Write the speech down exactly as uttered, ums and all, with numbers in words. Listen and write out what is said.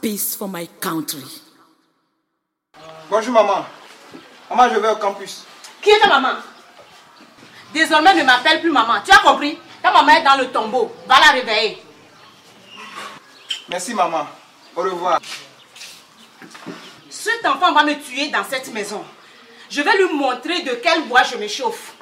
peace for my country. Bonjour maman. Maman, je vais au campus. Qui est ta maman? Désormais, ne m'appelle plus maman. Tu as compris? Ta maman est dans le tombeau. Va la réveiller. Merci maman. Au revoir. Cet enfant va me tuer dans cette maison. Je vais lui montrer de quel bois je me chauffe.